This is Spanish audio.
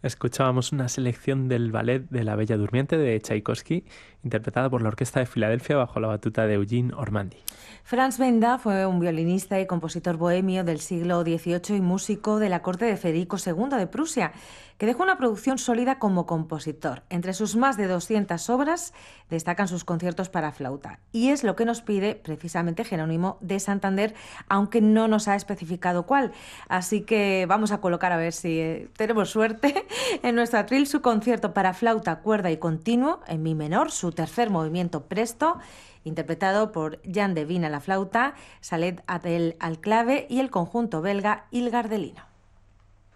Escuchábamos una selección del ballet de La Bella Durmiente de Tchaikovsky, interpretada por la Orquesta de Filadelfia bajo la batuta de Eugene Ormandy. Franz Benda fue un violinista y compositor bohemio del siglo XVIII y músico de la corte de Federico II de Prusia, que dejó una producción sólida como compositor. Entre sus más de 200 obras destacan sus conciertos para flauta. Y es lo que nos pide precisamente Jerónimo de Santander, aunque no nos ha especificado cuál. Así que vamos a colocar, a ver si tenemos suerte, en nuestro atril su concierto para flauta, cuerda y continuo, en mi menor, su tercer movimiento presto, interpretado por Jan Devine a la flauta, Salet Adel al clave y el conjunto belga Il Gardelino.